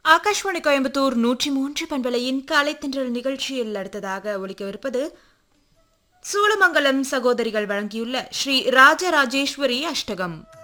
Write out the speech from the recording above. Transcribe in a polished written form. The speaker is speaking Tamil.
ஆகாஷ்வாணி கோயம்புத்தூர் 103 பண்பலையின் காலைத்தின்றல் நிகழ்ச்சியில் அடுத்ததாக ஒலிக்கவிருப்பது சூளமங்கலம் சகோதரிகள் வழங்கியுள்ள ஸ்ரீ ராஜராஜேஸ்வரி அஷ்டகம்.